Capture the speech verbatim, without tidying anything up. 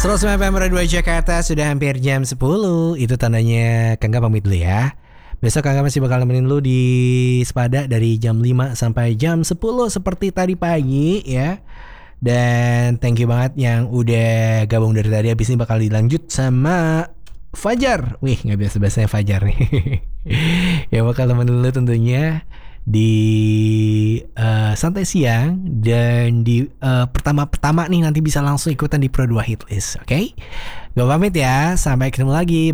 seratus sembilan F M Radio Jakarta, sudah hampir jam sepuluh. Itu tandanya Kangga pamit dulu ya. Besok Kangga masih bakal nemenin lu di Sepada dari jam lima sampai jam sepuluh seperti tadi pagi ya. Dan thank you banget yang udah gabung dari tadi. Habis ini bakal dilanjut sama Fajar. Wih, gak biasa-biasanya Fajar nih. Yang bakal nemenin lu tentunya di uh, santai siang. Dan di uh, pertama-pertama nih nanti bisa langsung ikutan di Pro dua Hitlist. Oke okay? Gue pamit ya, sampai ketemu lagi.